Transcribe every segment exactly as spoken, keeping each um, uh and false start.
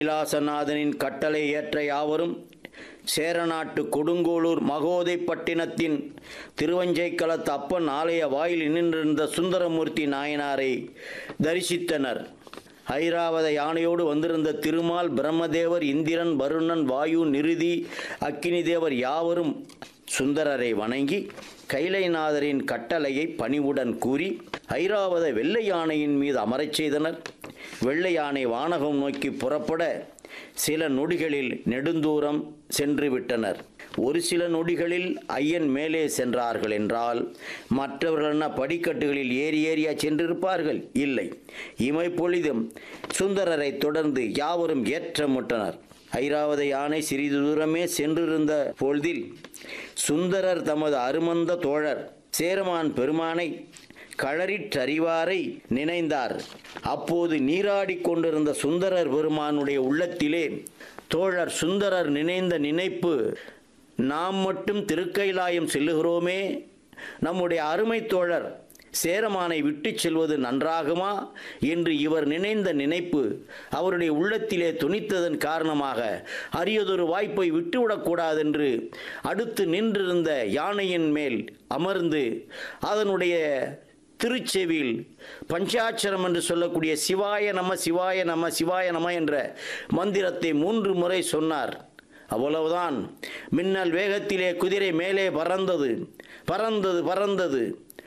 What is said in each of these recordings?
கைலாசநாதனின் கட்டளை ஏற்ற யாவரும் சேரநாட்டு கொடுங்கோளூர் மகோதைப்பட்டினத்தின் திருவஞ்சைக்களத்து அப்பன் ஆலய வாயில் நின்றிருந்த சுந்தரமூர்த்தி நாயனாரை தரிசித்தனர். ஐராவத யானையோடு வந்திருந்த திருமால், பிரம்மதேவர், இந்திரன், வருணன், வாயு, நிருதி, அக்கினி தேவர் யாவரும் சுந்தரரை வணங்கி கைலைநாதரின் கட்டளையை பணிவுடன் கூறி ஐராவத வெள்ளை யானையின் மீது அமரச் செய்தனர். வெள்ளை யானை வானகம் நோக்கி புறப்பட சில நொடிகளில் நெடுந்தூரம் சென்று விட்டனர். ஒரு சில நொடிகளில் ஐயன் மேலே சென்றார்கள் என்றால் மற்றவர்கள் படிக்கட்டுகளில் ஏறி ஏறியா சென்றிருப்பார்கள்? இல்லை. இமைப்பொழுதும் சுந்தரரை தொடர்ந்து யாவரும் ஏற்றமுட்டனர். ஐராவத யானை சிறிது தூரமே சென்றிருந்த பொழுதில் சுந்தரர் தமது அருமந்த தோழர் சேரமான் பெருமானை களறிற்றறிவாரை நினைந்தார். அப்போது நீராடி கொண்டிருந்த சுந்தரர் பெருமானுடைய உள்ளத்திலே தோழர் சுந்தரர் நினைந்த நினைப்பு, நாம் மட்டும் திருக்கைலாயம் செல்லுகிறோமே, நம்முடைய அருமை தோழர் சேரமானை விட்டு செல்வது நன்றாகுமா என்று இவர் நினைந்த நினைப்பு அவருடைய உள்ளத்திலே துணித்ததன் காரணமாக அரியதொரு வாய்ப்பை விட்டுவிடக்கூடாதென்று அடுத்து நின்றிருந்த யானையின் மேல் அமர்ந்து அதனுடைய திருச்செவியில் பஞ்சாட்சரம் என்று சொல்லக்கூடிய சிவாய நம சிவாய நம சிவாய நம என்ற மந்திரத்தை மூன்று முறை சொன்னார். அவ்வளவுதான். மின்னல் வேகத்திலே குதிரை மேலே பறந்தது பறந்தது பறந்தது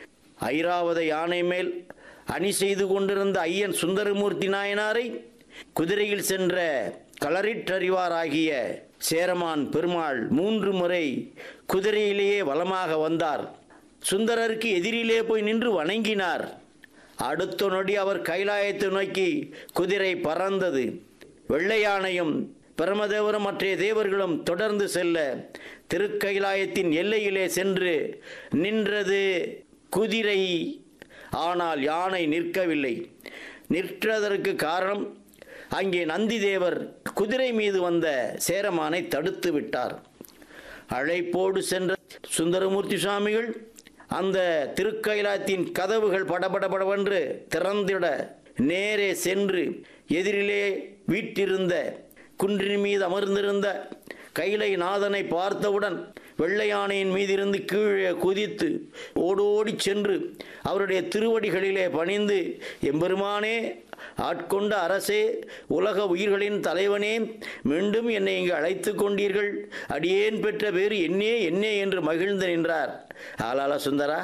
ஐராவத யானை மேல் அணி செய்து கொண்டிருந்த ஐயன் சுந்தரமூர்த்தி நாயனாரை குதிரையில் சென்ற களறிற்றறிவாராகிய சேரமான் பெருமாள் மூன்று முறை குதிரையிலேயே வலமாக வந்தார். சுந்தரருக்கு எதிரிலே போய் நின்று வணங்கினார். அடுத்த நொடி அவர் கைலாயத்தை நோக்கி குதிரை பறந்தது. வெள்ளை யானையும் பிரமதேவரும் மற்ற தேவர்களும் தொடர்ந்து செல்ல திருக்கைலாயத்தின் எல்லையிலே சென்று நின்றது குதிரை. ஆனால் யானை நிற்கவில்லை. நிற்றதற்கு காரணம், அங்கே நந்தி தேவர் குதிரை மீது வந்த சேரமானை தடுத்து விட்டார். அழைப்போடு சென்ற சுந்தரமூர்த்தி சுவாமிகள் அந்த திருக்கைலாயத்தின் கதவுகள் படபடபடவென்று திறந்திட நேரே சென்று எதிரிலே வீட்டிருந்த குன்றின் மீது அமர்ந்திருந்த கைலை நாதனை பார்த்தவுடன் வெள்ளையானையின் மீதிருந்து கீழே குதித்து ஓடோடி சென்று அவருடைய திருவடிகளிலே பணிந்து, எம்பெருமானே, ஆட்கொண்ட அரசே, உலக உயிர்களின் தலைவனே, மீண்டும் என்னை இங்கு அழைத்து கொண்டீர்கள், அடியேன் பெற்ற பேரு என்னே என்னே என்று மகிழ்ந்து நின்றார். ஆளாள சுந்தரா,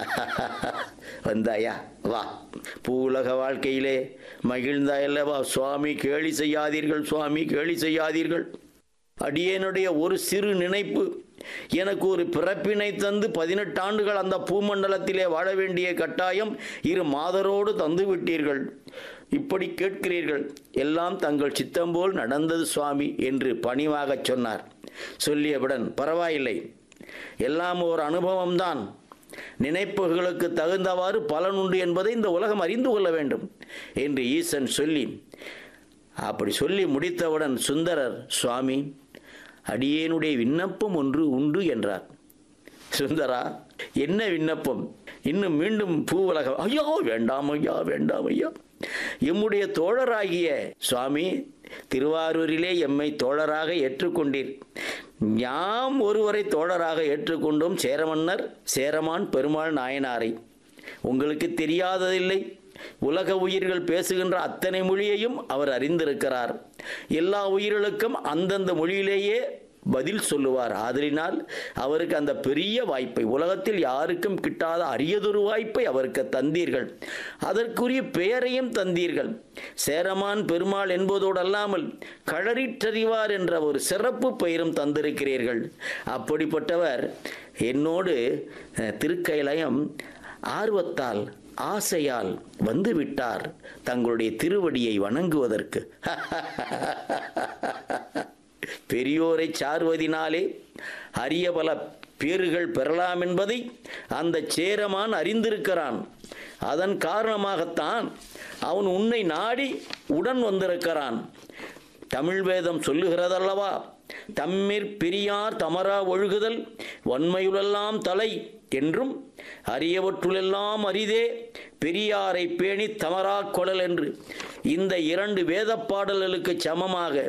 வந்தாயா, வா, பூவுலக வாழ்க்கையிலே மகிழ்ந்தாயல்லவா? சுவாமி கேலி செய்யாதீர்கள், சுவாமி கேலி செய்யாதீர்கள். அடியேனுடைய ஒரு சிறு நினைப்பு எனக்கு ஒரு பிறப்பினை தந்து பதினெட்டு ஆண்டுகள் அந்த பூமண்டலத்திலே வாழ வேண்டிய கட்டாயம் இரு மாதரோடு தந்து விட்டீர்கள். இப்படி கேட்கிறீர்கள். எல்லாம் தங்கள் சித்தம் போல் நடந்தது சுவாமி என்று பணிவாக சொன்னார். சொல்லியவுடன், பரவாயில்லை, எல்லாம் ஒரு அனுபவம்தான், நினைப்புகளுக்கு தகுந்தவாறு பலன் உண்டு என்பதை இந்த உலகம் அறிந்து கொள்ள வேண்டும் என்று ஈசன் சொல்லி, அப்படி சொல்லி முடித்தவுடன் சுந்தரர், சுவாமி, அடியேனுடைய விண்ணப்பம் ஒன்று உண்டு என்றார். சுந்தரா, என்ன விண்ணப்பம்? இன்னும் மீண்டும் பூவுலகம்? ஐயா, வேண்டாம் ஐயா, வேண்டாம் ஐயா, எம்முடைய தோழராகிய சுவாமி, திருவாரூரிலே எம்மை தோழராக ஏற்றுக்கொண்டீர். யாம் ஒருவரை தோழராக ஏற்றுக்கொண்டோம், சேரமன்னர் சேரமான் பெருமாள் நாயனாரை. உங்களுக்கு தெரியாததில்லை, உலக உயிர்கள் பேசுகின்ற அத்தனை மொழியையும் அவர் அறிந்திருக்கிறார். எல்லா உயிர்களுக்கும் அந்தந்த மொழியிலேயே பதில் சொல்லுவார். ஆதலினால் அவருக்கு அந்த பெரிய வாய்ப்பை, உலகத்தில் யாருக்கும் கிட்டாத அரியதொரு வாய்ப்பை அவருக்கு தந்தீர்கள். அதற்குரிய பெயரையும் தந்தீர்கள். சேரமான் பெருமாள் என்பதோடு அல்லாமல் களறிற்றறிவார் என்ற ஒரு சிறப்பு பெயரும் தந்திருக்கிறீர்கள். அப்படிப்பட்டவர் என்னோடு திருக்கைலாயம் ஆர்வத்தால் ஆசையால் வந்து விட்டார் தங்களுடைய திருவடியை வணங்குவதற்கு. பெரியோரை சார்வதினாலே அரிய பல பேறுகள் பெறலாம் என்பதை அந்த சேரமான் அறிந்திருக்கிறான். அதன் காரணமாகத்தான் அவன் உன்னை நாடி உடன் வந்திருக்கிறான். தமிழ் வேதம் சொல்லுகிறதல்லவா, தம்மிற் பெரியார் தமரா ஒழுகுதல் வன்மையுளெல்லாம் தலை என்றும் அரியவற்றுளெல்லாம் அரிதே பெரியாரை பேணி தமரா கொளல் என்று இந்த இரண்டு வேத பாடல்களுக்கு சமமாக